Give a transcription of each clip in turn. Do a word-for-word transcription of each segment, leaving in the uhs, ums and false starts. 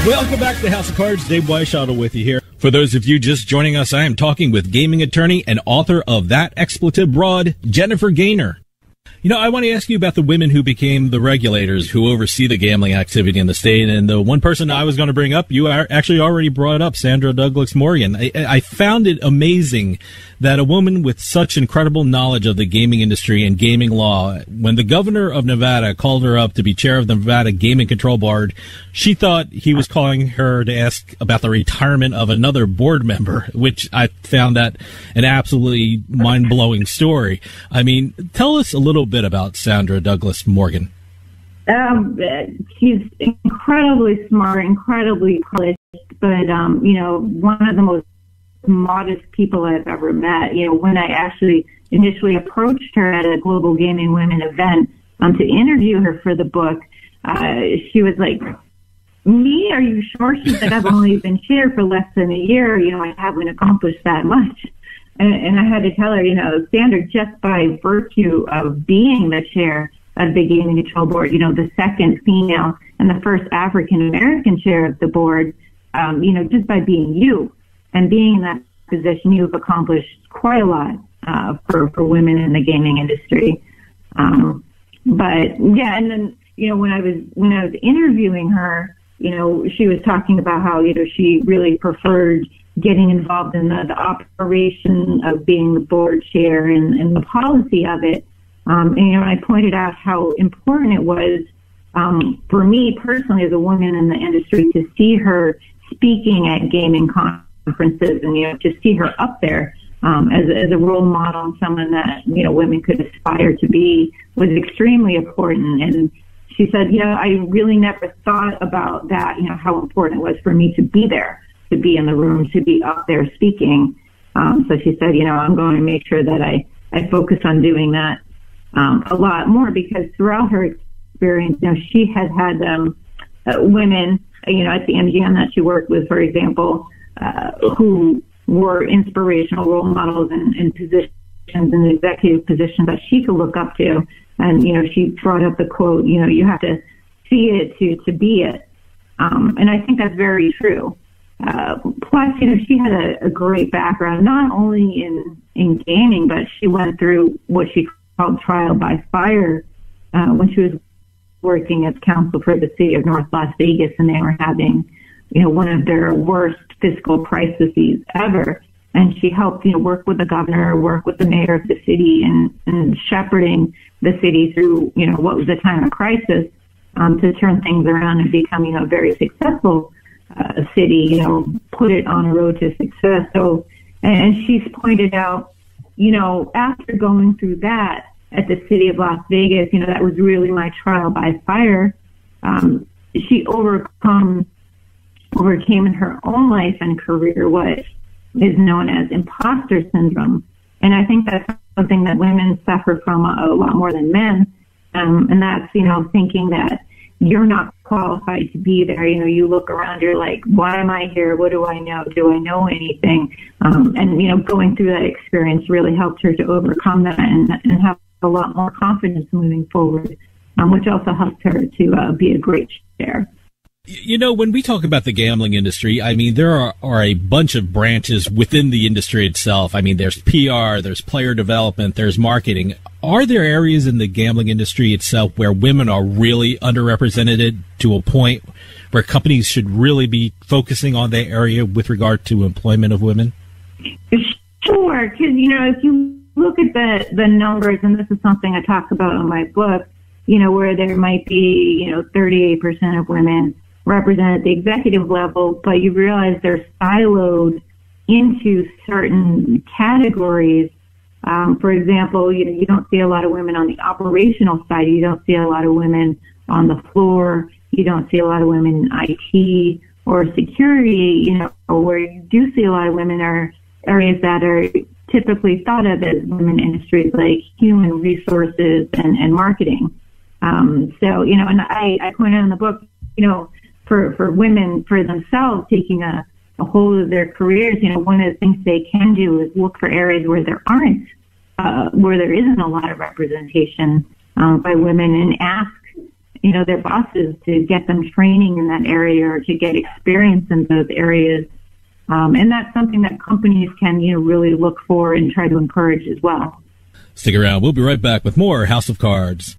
Welcome back to the House of Cards. Dave Weishottle with you here. For those of you just joining us, I am talking with gaming attorney and author of That Expletive Broad, Jennifer Gaynor. You know, I want to ask you about the women who became the regulators who oversee the gambling activity in the state. And the one person I was going to bring up, you are actually already brought up, Sandra Douglas Morgan. I, I found it amazing that a woman with such incredible knowledge of the gaming industry and gaming law, when the governor of Nevada called her up to be chair of the Nevada Gaming Control Board, she thought he was calling her to ask about the retirement of another board member, which I found that an absolutely mind-blowing story. I mean, tell us a little bit about Sandra Douglas Morgan. Um, she's incredibly smart, incredibly polished, but, um, you know, one of the most modest people I've ever met. You know, when I actually initially approached her at a Global Gaming Women event um, to interview her for the book, uh, she was like, me? Are you sure? She's like, I've only been chair for less than a year. You know, I haven't accomplished that much. And, and I had to tell her, you know, Sandra, just by virtue of being the chair of the Gaming Control Board, you know, the second female and the first African-American chair of the board, um, you know, just by being you and being in that position, you've accomplished quite a lot uh, for, for women in the gaming industry. Um, but, yeah, and then, you know, when I was when I was interviewing her, you know, she was talking about how, you know, she really preferred getting involved in the, the operation of being the board chair and, and the policy of it. Um, and, you know, I pointed out how important it was um, for me personally as a woman in the industry to see her speaking at gaming conferences and, you know, to see her up there um, as, as a role model and someone that, you know, women could aspire to be was extremely important. And she said, you know, I really never thought about that, you know, how important it was for me to be there, to be in the room, to be up there speaking. Um, so she said, you know, I'm going to make sure that I, I focus on doing that um, a lot more, because throughout her experience, you know, she had had um, uh, women, you know, at the M G M that she worked with, for example, uh, who were inspirational role models and, and positions and executive positions that she could look up to. And, you know, she brought up the quote, you know, you have to see it to, to be it. Um, and I think that's very true. Uh, plus, you know, she had a, a great background, not only in, in gaming, but she went through what she called trial by fire uh, when she was working as counsel for the city of North Las Vegas, and they were having, you know, one of their worst fiscal crises ever. And she helped, you know, work with the governor, work with the mayor of the city, and, and shepherding the city through, you know, what was a time of crisis um, to turn things around and become, you know, a very successful uh, city, you know, put it on a road to success. So, and she's pointed out, you know, after going through that at the city of Las Vegas, you know, that was really my trial by fire. Um, she overcome, overcame in her own life and career what is known as imposter syndrome. And I think that's something that women suffer from a, a lot more than men. Um, and that's, you know, thinking that you're not qualified to be there. You know, you look around, you're like, why am I here? What do I know? Do I know anything? Um, and, you know, going through that experience really helped her to overcome that and, and have a lot more confidence moving forward, um, which also helped her to uh, be a great chair. You know, when we talk about the gambling industry, I mean, there are, are a bunch of branches within the industry itself. I mean, there's P R, there's player development, there's marketing. Are there areas in the gambling industry itself where women are really underrepresented to a point where companies should really be focusing on that area with regard to employment of women? Sure, because, you know, if you look at the, the numbers, and this is something I talk about in my book, you know, where there might be, you know, thirty-eight percent of women represented at the executive level, but you realize they're siloed into certain categories. Um, for example, you know, you don't see a lot of women on the operational side. You don't see a lot of women on the floor. You don't see a lot of women in I T or security, you know, where you do see a lot of women are areas that are typically thought of as women industries like human resources and, and marketing. Um, so, you know, and I, I point out in the book, you know, for, for women, for themselves, taking a, a hold of their careers, you know, one of the things they can do is look for areas where there aren't, uh, where there isn't a lot of representation um, by women, and ask you know, their bosses to get them training in that area or to get experience in those areas. Um, and that's something that companies can, you know, really look for and try to encourage as well. Stick around. We'll be right back with more House of Cards.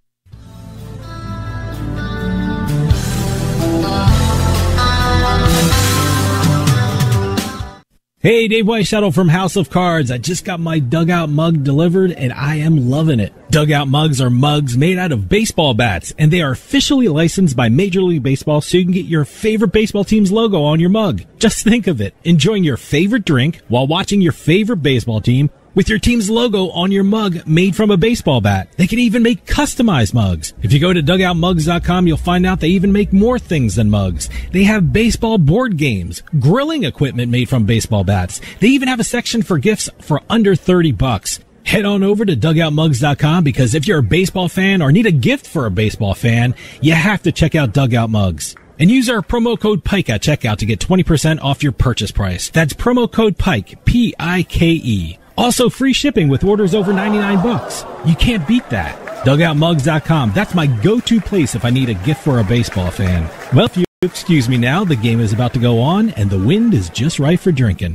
Hey, Dave Weishuttle from House of Cards. I just got my Dugout mug delivered, and I am loving it. Dugout mugs are mugs made out of baseball bats, and they are officially licensed by Major League Baseball, so you can get your favorite baseball team's logo on your mug. Just think of it, enjoying your favorite drink while watching your favorite baseball team with your team's logo on your mug made from a baseball bat. They can even make customized mugs. If you go to dugout mugs dot com, you'll find out they even make more things than mugs. They have baseball board games, grilling equipment made from baseball bats. They even have a section for gifts for under thirty bucks. Head on over to dugout mugs dot com, because if you're a baseball fan or need a gift for a baseball fan, you have to check out Dugout Mugs. And use our promo code PIKE at checkout to get twenty percent off your purchase price. That's promo code PIKE, P I K E. Also, free shipping with orders over ninety-nine bucks. You can't beat that. dugout mugs dot com. That's my go-to place if I need a gift for a baseball fan. Well, if you excuse me now, the game is about to go on, and the wind is just right for drinking.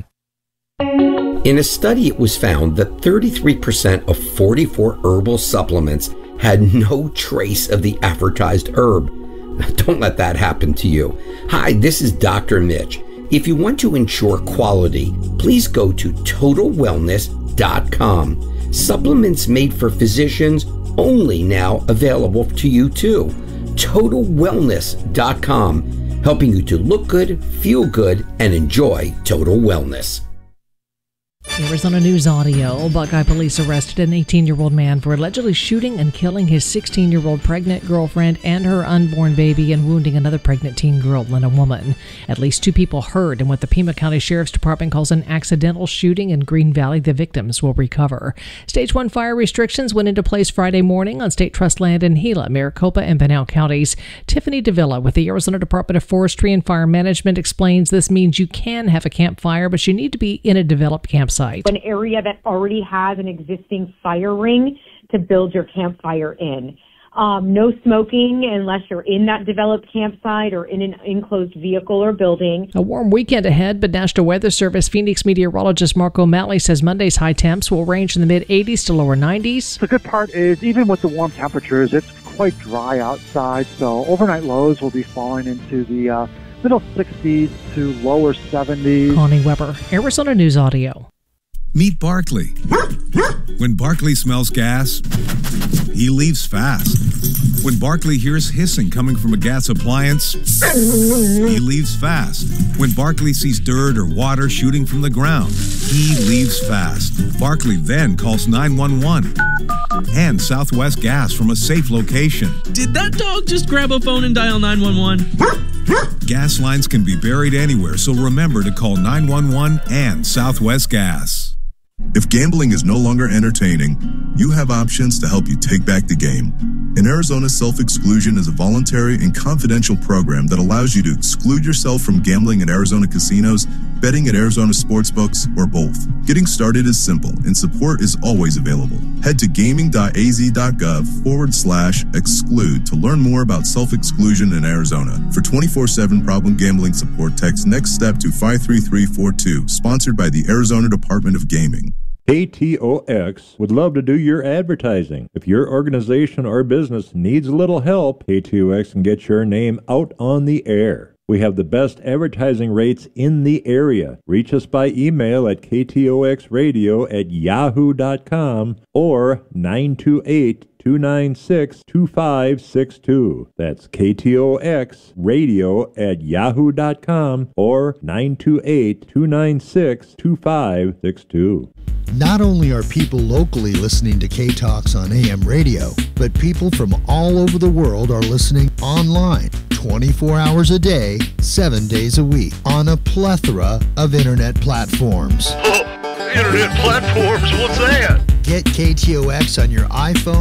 In a study, it was found that thirty-three percent of forty-four herbal supplements had no trace of the advertised herb. Don't let that happen to you. Hi, this is Doctor Mitch. If you want to ensure quality, please go to total wellness dot com. Supplements made for physicians only now available to you too. total wellness dot com, helping you to look good, feel good, and enjoy total wellness. Arizona News Audio. Buckeye police arrested an eighteen-year-old man for allegedly shooting and killing his sixteen-year-old pregnant girlfriend and her unborn baby and wounding another pregnant teen girl and a woman. At least two people hurt in what the Pima County Sheriff's Department calls an accidental shooting in Green Valley. The victims will recover. Stage one fire restrictions went into place Friday morning on state trust land in Gila, Maricopa, and Pinal counties. Tiffany Davila with the Arizona Department of Forestry and Fire Management explains this means you can have a campfire, but you need to be in a developed campsite. An area that already has an existing fire ring to build your campfire in. Um, no smoking unless you're in that developed campsite or in an enclosed vehicle or building. A warm weekend ahead, but National Weather Service Phoenix meteorologist Mark O'Malley says Monday's high temps will range in the mid eighties to lower nineties. The good part is, even with the warm temperatures, it's quite dry outside, so overnight lows will be falling into the uh, middle sixties to lower seventies. Connie Weber, Arizona News Audio. Meet Barkley. When Barkley smells gas, he leaves fast. When Barkley hears hissing coming from a gas appliance, he leaves fast. When Barkley sees dirt or water shooting from the ground, he leaves fast. Barkley then calls nine one one and Southwest Gas from a safe location. Did that dog just grab a phone and dial nine one one? Gas lines can be buried anywhere, so remember to call nine one one and Southwest Gas. If gambling is no longer entertaining, you have options to help you take back the game. In Arizona, self-exclusion is a voluntary and confidential program that allows you to exclude yourself from gambling at Arizona casinos, betting at Arizona sportsbooks, or both. Getting started is simple, and support is always available. Head to gaming.az.gov forward slash exclude to learn more about self-exclusion in Arizona. For twenty-four seven problem gambling support, text Next Step to five three three four two, sponsored by the Arizona Department of Gaming. K T O X would love to do your advertising. If your organization or business needs a little help, K T O X can get your name out on the air. We have the best advertising rates in the area. Reach us by email at k t o x radio at yahoo dot com or nine two eight, two nine six, two five six two. That's K T O X radio at yahoo dot com or nine two eight, two nine six, two five six two. Not only are people locally listening to K-Talks on A M radio, but people from all over the world are listening online twenty-four hours a day, seven days a week on a plethora of internet platforms. Oh, internet platforms? What's that? Get K T O X on your iPhone,